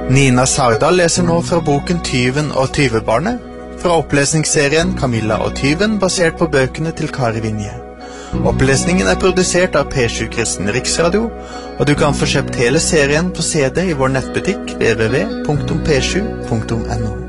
Nina Sardal leser nå fra boken Tyven og tyvebarnet, fra opplesningsserien Camilla og tyven, basert på bøkene til Kari Vinje. Opplesningen er produsert av P7 Kristen Riksradio, og du kan få kjøpt hele serien på CD i vår nettbutikk www.p7.no.